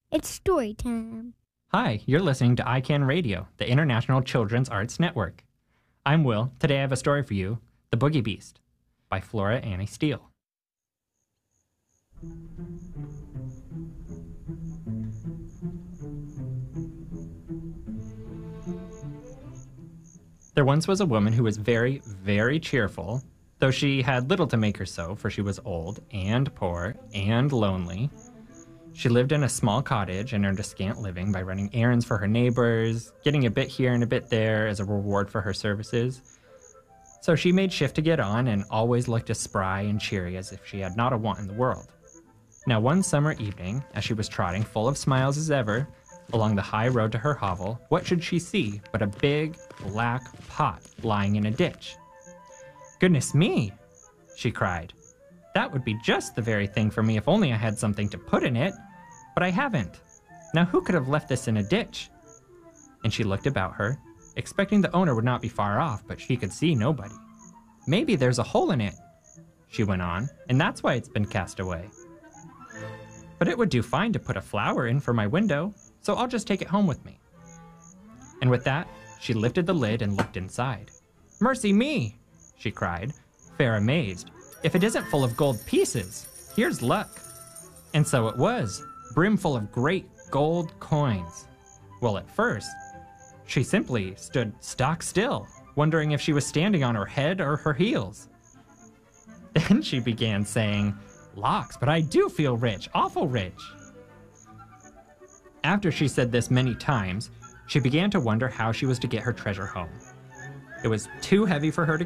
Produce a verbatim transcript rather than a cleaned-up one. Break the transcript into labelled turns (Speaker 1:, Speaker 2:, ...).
Speaker 1: It's story time.
Speaker 2: Hi, you're listening to I CAN Radio, the International Children's Arts Network. I'm Will. Today I have a story for you, The Boogie Beast, by Flora Annie Steele. There once was a woman who was very, very cheerful, though she had little to make her so, for she was old and poor and lonely. She lived in a small cottage and earned a scant living by running errands for her neighbors, getting a bit here and a bit there as a reward for her services. So she made shift to get on and always looked as spry and cheery as if she had not a want in the world. Now one summer evening, as she was trotting full of smiles as ever, along the high road to her hovel, what should she see but a big, black pot lying in a ditch? "Goodness me!" she cried. "That would be just the very thing for me if only I had something to put in it. But I haven't. Now who could have left this in a ditch?" And she looked about her, expecting the owner would not be far off, but she could see nobody. "Maybe there's a hole in it," she went on, "and that's why it's been cast away. But it would do fine to put a flower in for my window, so I'll just take it home with me." And with that, she lifted the lid and looked inside. "Mercy me!" she cried, fair amazed. "If it isn't full of gold pieces, here's luck." And so it was, brimful of great gold coins. Well, at first, she simply stood stock still, wondering if she was standing on her head or her heels. Then she began saying, "Locks, but I do feel rich, awful rich." After she said this many times, she began to wonder how she was to get her treasure home. It was too heavy for her to